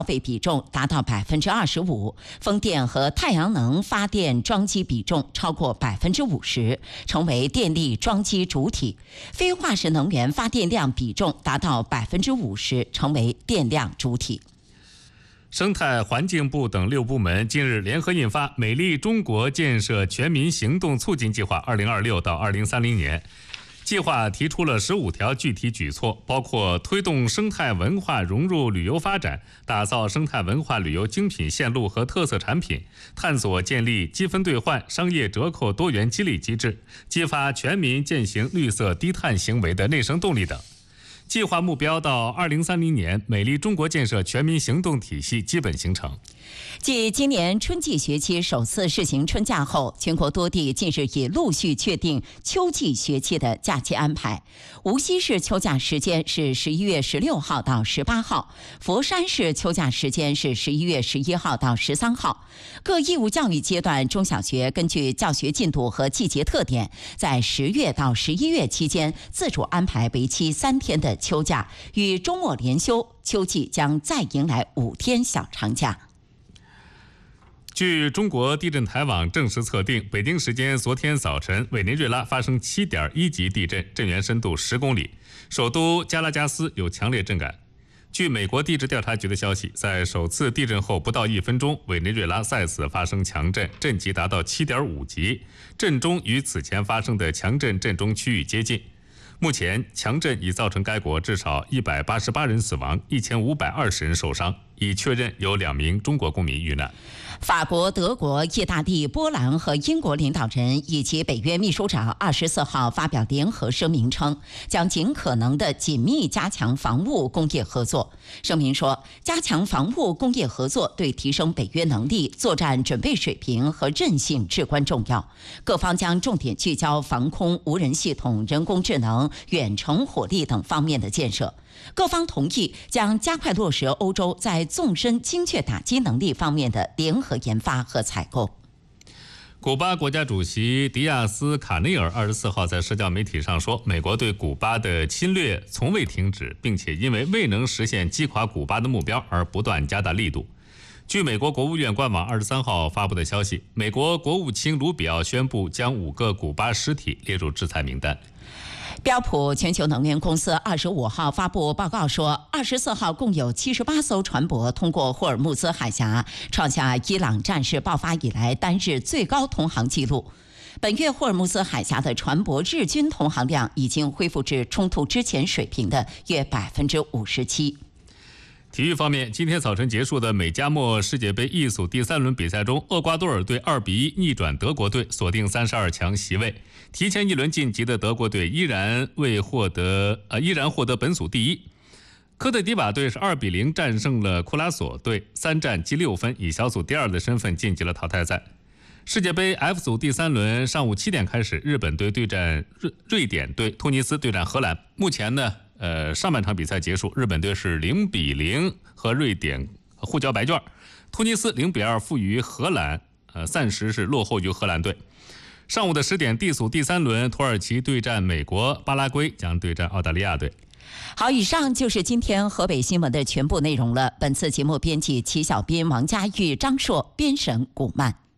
费比重达到25%，风电和太阳能发电装机比重超过50%，成为电力装机主体；非化石能源发电量比重达到50%，成为电量主体。 生态环境部等6部门近日联合印发《美丽中国建设全民行动促进计划 （2026 到2030年）》。计划提出了15条具体举措，包括推动生态文化融入旅游发展，打造生态文化旅游精品线路和特色产品，探索建立积分兑换、商业折扣多元激励机制，激发全民践行绿色低碳行为的内生动力等。计划目标到2030年，美丽中国建设全民行动体系基本形成。 继今年春季学期首次试行春假后，全国多地近日已陆续确定秋季学期的假期安排。无锡市秋假时间是11月16号到18号，佛山市秋假时间是11月11号到13号。各义务教育阶段中小学根据教学进度和季节特点，在10月到11月期间自主安排为期3天的秋假，与周末连休，秋季将再迎来5天小长假。 据中国地震台网正式测定，北京时间昨天早晨，委内瑞拉发生7.1级地震，震源深度10公里，首都加拉加斯有强烈震感。据美国地质调查局的消息，在首次地震后不到1分钟，委内瑞拉再次发生强震，震级达到7.5级，震中与此前发生的强震震中区域接近。目前，强震已造成该国至少188人死亡，1520人受伤，已确认有2名中国公民遇难。 法国、德国、意大利、波兰和英国领导人以及北约秘书长24号发表联合声明称，将尽可能的紧密加强防务工业合作。声明说，加强防务工业合作对提升北约能力、作战准备水平和韧性至关重要。各方将重点聚焦防空、无人系统、人工智能、远程火力等方面的建设。各方同意将加快落实欧洲在纵深精确打击能力方面的联合研发和采购。 古巴国家主席迪亚斯卡内尔24号在社交媒体上说，美国对古巴的侵略从未停止，并且因为未能实现击垮古巴的目标而不断加大力度。据美国国务院官网23号发布的消息，美国国务卿卢比奥宣布将5个古巴实体列入制裁名单。 标普全球能源公司25号发布报告说，24号共有78艘船舶通过霍尔木兹海峡，创下伊朗战事爆发以来单日最高通航纪录。本月霍尔木兹海峡的船舶日均通航量已经恢复至冲突之前水平的约57%。 体育方面，今天早晨结束的美加墨世界杯 E 组第3轮比赛中，厄瓜多尔队2比1逆转德国队，锁定32强席位。提前1轮晋级的德国队依然获得本组第1。科特迪瓦队是2比0战胜了库拉索队，3战积6分，以小组第2的身份晋级了淘汰赛。世界杯 F 组第3轮上午7点开始，日本队对战瑞典队，突尼斯对战荷兰。目前呢，上半场比赛结束，日本队是0比0和瑞典互交白卷，突尼斯0比2负于荷兰，暂时是落后于荷兰队。上午的10点，D 组第3轮，土耳其对战美国，巴拉圭将对战澳大利亚队。 好，以上就是今天河北新闻的全部内容了。本次节目编辑齐小斌、王佳玉、张硕，编审古曼。